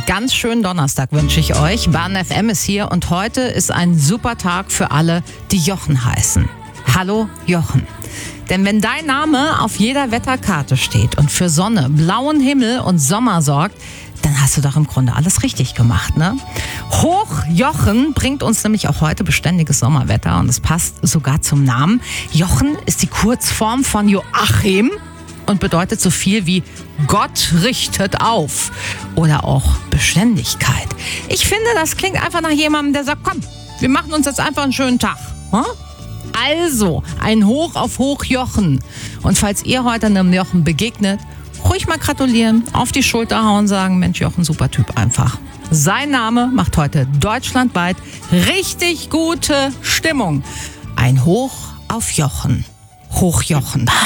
Einen ganz schönen Donnerstag wünsche ich euch. Bahn FM ist hier und heute ist ein super Tag für alle, die Jochen heißen. Hallo Jochen. Denn wenn dein Name auf jeder Wetterkarte steht und für Sonne, blauen Himmel und Sommer sorgt, dann hast du doch im Grunde alles richtig gemacht, ne? Hoch Jochen bringt uns nämlich auch heute beständiges Sommerwetter und es passt sogar zum Namen. Jochen ist die Kurzform von Joachim und bedeutet so viel wie Gott richtet auf oder auch Beständigkeit. Ich finde, das klingt einfach nach jemandem, der sagt, komm, wir machen uns jetzt einfach einen schönen Tag. Hm? Also, ein Hoch auf Hoch Jochen. Und falls ihr heute einem Jochen begegnet, ruhig mal gratulieren, auf die Schulter hauen, sagen, Mensch Jochen, super Typ einfach. Sein Name macht heute deutschlandweit richtig gute Stimmung. Ein Hoch auf Jochen. Hoch Jochen.